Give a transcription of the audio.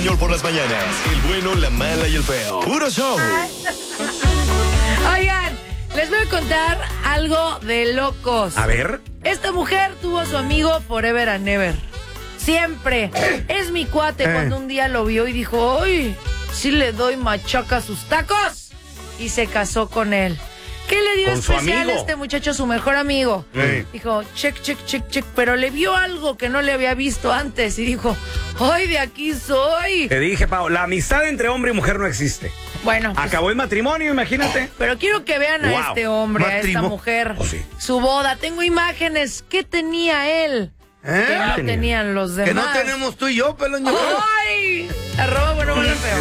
Señor por las mañanas, el bueno, la mala y el feo. Puro show. Oigan, les voy a contar algo de locos. A ver. Esta mujer tuvo a su amigo forever and ever. Siempre. Es mi cuate. Cuando un día lo vio y dijo, ¡ay! Sí le doy machaca a sus tacos. Y se casó con él. ¿Qué le dio ¿Con su especial amigo? a este muchacho, su mejor amigo? Dijo, check. Pero le vio algo que no le había visto antes. Y dijo, ¡ay, de aquí soy! Te dije, Pau, la amistad entre hombre y mujer no existe. Bueno, pues, Acabó el matrimonio, imagínate. pero quiero que vean a Wow. este hombre, a esta Matrimonio. mujer. Oh, sí. Su boda. Tengo imágenes. ¿Qué tenía él? Que no tenían los demás. Que no tenemos tú y yo, pelón. ¡Ay! @ bueno, feo.